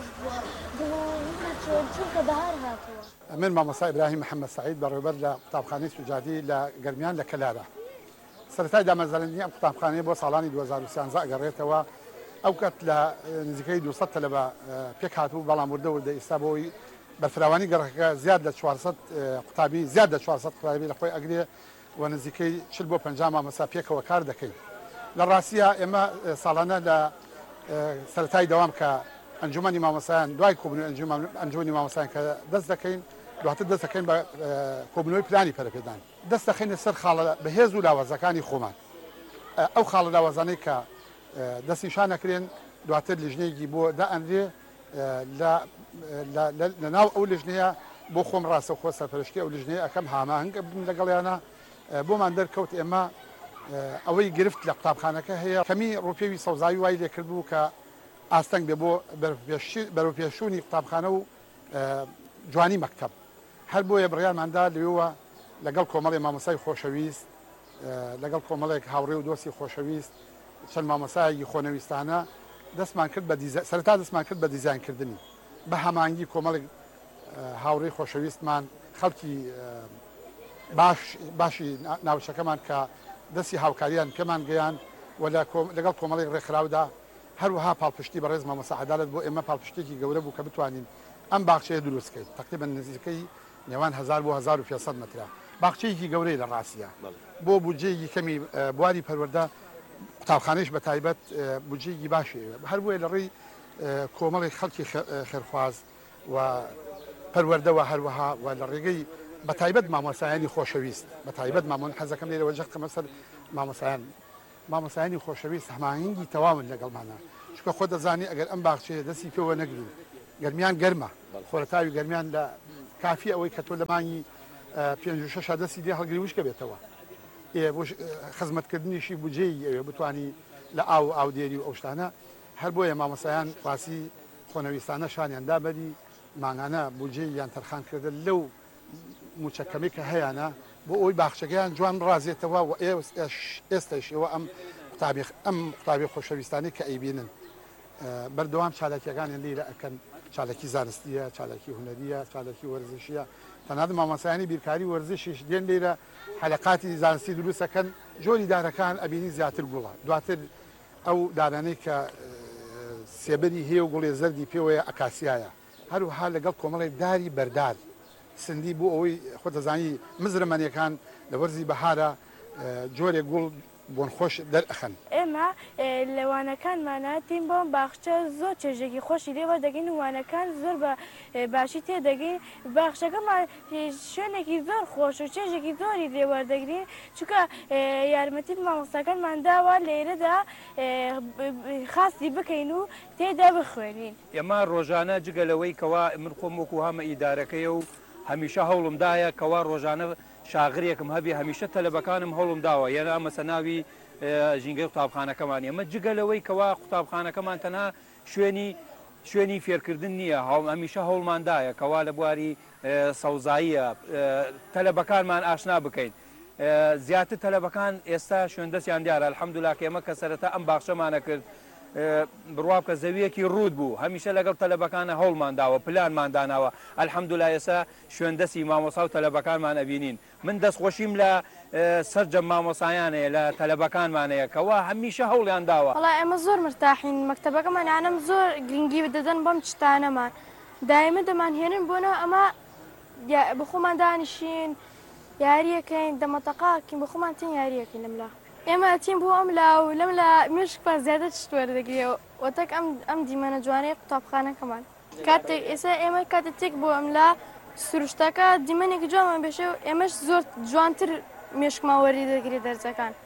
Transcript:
من مامۆستا ئیبراهیم محەممەد سعید بەڕێوەبەر لە قوتابخانەی سوجادی لە گەرمیان لە کەلارە. سەرەتای دامەزراندنی ئەم قوتابخانەیە بۆ ساڵانی 2013 ئەگەڕێتەوە. ئەو کات لە نزیکەی 200 تەلەبە پێک هاتوو، بەڵام وردە ئێستا بۆی بەرفراوانی گەڕەکە زیاد لە 400 قوتابی زیاد لە 400 قوتابی لە خۆی ئەگرێ و نزیکەی 40 بۆ 50 مامۆستا پێکەوە کار دەکەین. لە ڕاستیە ئێمە ساڵانە لە سەرەتای دەوام کە ئەنجومەنی مامۆستایان دوای کۆبوونەوەی ئەنجومەنی مامۆستایان کە دەست دەکەین، دواتر دەست دەکەین بە کۆبوونەوەی پلانی پەرەپێدان، دەست دەخینە سەر خاڵە بەهێز و لاوازەکانی خۆمان. ئەو خاڵە لاوازانەی کە دەستنیشان نەکرێن دواتر لیژنەیەکی بۆ دائەنرێ لە ناو ئەو لیژنەیە بۆ خۆم ڕاستەوخۆ سەرپەرشتی ئەو لیژنەیە ئەەکەم هاماهنگ بن لەگەڵیانە بۆمان دەرکەوت. ئێمە ئەوەی گرفت لە قوتابخانەکە هەیە کەمی ڕوپێوی سەوزاوی وای لێ کردبوو کە ئاستەنگ بێ بۆ بەرەوپێشوونی قوتابخانە و جوانی مەکتەب. هەر بۆیە بڕیارماندا لەوێوە لەگەڵ کۆمەڵی مامۆستای خۆشەویست، لەگەڵ کۆمەڵێک هاوڕێ و دۆستی خۆشەویست، چەند مامۆستایەکی خۆنەویستانە دەستمان کرد بە سەرەتا دەستمان کرد بە دیزاینکردنی بە هەمانگی کۆمەڵێک هاوڕێی خۆشەویستمان، خەڵکی باشی ناوچەکەمان کە دەستی هاوکاریان پێمان گەیان و لەگەڵ کۆمەڵێک ڕێکخراودا هەروەها پاڵپشتی بەڕێز مامۆستا عەدالەت بۆ ئێمە پاڵپشتێکی گەورە بوو کە بتوانین ئەم باخچەیە دروستکەین. تقریبا نزیکەی نێوان 1000 بۆ 1500 مەترە باخچەیەکی گەورەی لە ڕاستیە بۆ بودجەیەکی کەمی بواری پەروەردە قوتابخانەیەش بە تایبەت بودجەیەکی باشی هەر بۆیە لە ڕێی کۆمەڵی خەڵکی خێرخواز و پەروەردەوە هەروەها و لە ڕێگەی بە تایبەت مامۆستایانی خۆشەویست بە تایبەت مامۆن حەزەکەم لێرەوە جەختەمە سەر مامۆستایانی خۆشەویست هەماهنگی تەواون لەگەڵمانە، چونکە خۆ دەزانی ئەگەر ئەم باخچەیە دەستی پێوە نەگرین گەرمیان گەرمە، خۆرەتاوی گەرمیان لە کافی ئەوەی کە تۆ لە مانگی 56 دەستی دێ هەڵگری وشکە بێتەوە. بۆ خزمەتکردنیشی بودجەی ئەوێ بتوانی لە ئاودێری و ئەو شتانە. هەر بۆیە مامۆستایان خواسی خۆنەویستانە شانیان دابەری ماگانە بودجەی یان تەرخان کردە لەو موچەکەمی کە هەیەە بۆ ئەوی باخچەکەیان جوان ڕازێتەوە و ئێستاشەوە ئەم قوتابی خۆشەویستانی کە ئەیبینن بەردەوام چالاکیەکانیان لێرە ئەکەن، چالاکی زانستیە، چالاکی هونەریە، چالاکی وەرزشیە، تەنانەت مامۆستایانی بیرکاری وەرزشیش دێن لێرە حەلەقاتی زانستی دروستەکەن، جۆری دارەکان ئەبینی زیاتر گوڵە. دواتر ئەو دارانەی کە سێبەری هەیە و گوڵێ زەردی پێوەیە ئەکاسیایە، هەروەها لەگەڵ کۆمەڵی داری بەردار سندی بۆ ئەوەی خۆ دەزانی مزرەمەنیەکان لە وەرزی بەهارە جۆرێک گوڵ بۆن خۆش دەرئەخەن. ئێمە لەوانەکانمانە تیم بۆم باخچە زۆر چێژێکی خۆشی لێوە دەگەین و وانەکان زۆر بە باشی تێدەگەین. باخچەکەمان شوێنێکی زۆر خۆش و چێژێکی زۆری لێوەردەگرین، چونکە یارمەتی مامۆستاکانمان داوە لێرەدا خاستی بکەین و تێدا بخوێنین. ئێمە ڕۆژانە جگەلەوەی کەوا من خۆم وەکو هەمە ئیدارەکەیە و هەمیشە هەوڵمدایە کەوا ڕۆژانە شاغرێکم هەبێ، هەمیشە تەلەبەکانم هەوڵم داوە یەنە مەسە ناوی ژینگەی قوتابخانەکەمان. ئێمە جگەلەوەی کەوا قوتابخانەکەمان تەنها شوێنی فێرکردن نییە، هەمیشە هەوڵماندایە کەوا لە بواری سەوزاییە تەلەبەکانمان ئاشنا بکەین. زیاتر تەلەبەکان ئێستا شوێندەستیان دیارە الحەمدولیلا کە ئێمە کە سەرەتا ئەم باخچەمانە کرد بڕوا بکە زەویەکی ڕوود بوو، هەمیشە لەگەڵ تەلەبەکانە هەوڵمان داوە پلانمان داناوە. الحەمدولیلا ئێستا شوێندەستی مامۆستا و تەلەبەکانمان ئەبینین. من دەستخۆشیم لە سەرجەم مامۆسایانەیە لە تەلەبەکانمانەیە کەوا هەمیشە هەوڵیان داوە. وەڵای ئێمە زۆر مرتاحین، مەکتەبەکەمان یانم زۆر گرنگی بدەدەن بەم شتانەمان، دایمە دەمانهێنن بۆنەوە ئەمە بخۆمان دانیشین یاریەکەین دەمەتەقاکین بخۆمان تێن یاریەکەین لەملا. ئێمە ئەچین بۆ ئەم لا و لەم لە مشک پە زیادە شت وەردەگرێەوە وەتەک ئەم دیمەنە جوانەی قوتابخانەکەمان. کاتێک ئێستا ئێمە کاتێک بۆ ئەم لا سروشتەکە دیمەنێکی جوانمان بێشێ و ئێمەش زۆر جوانتر مێشکمان وەری دەگرێت دەرجەکان.